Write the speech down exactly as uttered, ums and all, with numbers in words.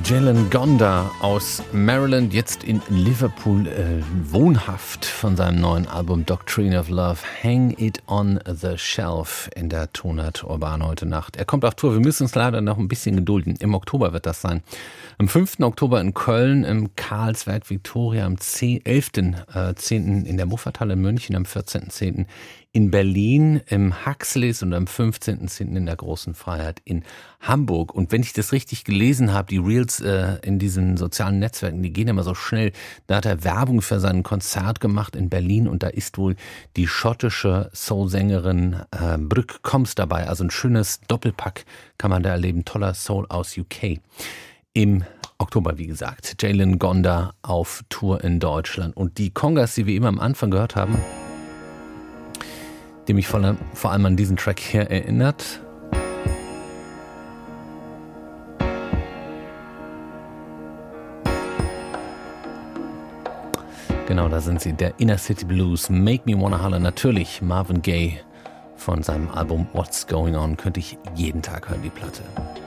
Jalen Gonda aus Maryland, jetzt in Liverpool äh, wohnhaft, von seinem neuen Album Doctrine of Love, Hang It on the Shelf in der Tonart Urban heute Nacht. Er kommt auf Tour, wir müssen uns leider noch ein bisschen gedulden. Im Oktober wird das sein. Am fünften Oktober in Köln, im Karlswerk Victoria, am elften zehnten in der Muffathalle in München, am vierzehnten zehnten in Berlin, im Huxleys und am fünfzehnten zehnten in der Großen Freiheit in Hamburg. Und wenn ich das richtig gelesen habe, die Reels äh, in diesen sozialen Netzwerken, die gehen immer so schnell. Da hat er Werbung für sein Konzert gemacht in Berlin und da ist wohl die schottische Soul-Sängerin äh, Brooke Combs dabei. Also ein schönes Doppelpack kann man da erleben. Toller Soul aus U K. Im Oktober, wie gesagt, Jalen Gonda auf Tour in Deutschland. Und die Congas, die wir eben am Anfang gehört haben, die mich vor allem an diesen Track hier erinnert. Genau, da sind sie. Der Inner City Blues, Make Me Wanna Holler. Natürlich Marvin Gaye von seinem Album What's Going On. Könnte ich jeden Tag hören, die Platte.